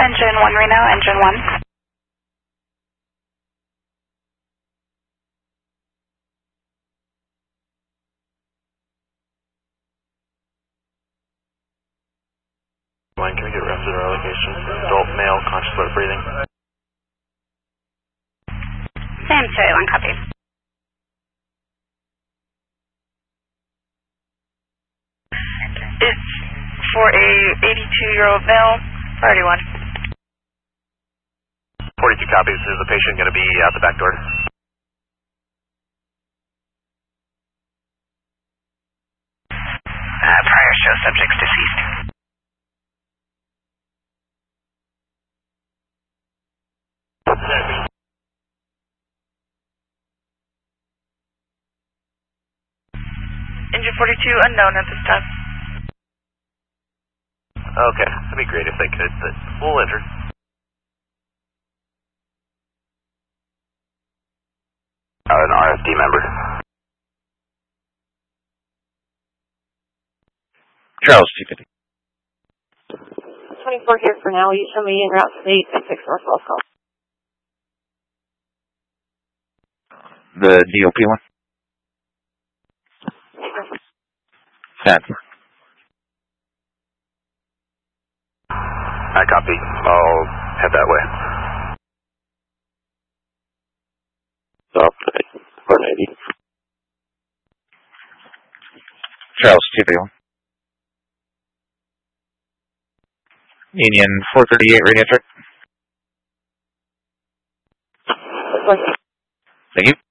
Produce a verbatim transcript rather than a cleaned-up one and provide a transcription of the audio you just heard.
Engine one Reno, engine one. Line, can we get rest of our location? Adult male, conscious of breathing. Sam, Cherry one, copy. It's for a eighty-two-year-old male, priority one. forty-two copies. Is the patient going to be out the back door? Uh, prior show subjects deceased. Engine forty-two, unknown at this time. Okay, that'd be great if they could, but we'll enter. Uh, an R F D member. Charles, two fifty. twenty-four here for now. You show me en route to the eight six Northwest call. The D O P one? ten. I copy. I'll head that way. Stop. four eighty. Charles, two fifty-one. Union four thirty-eight, radio check. Thank you.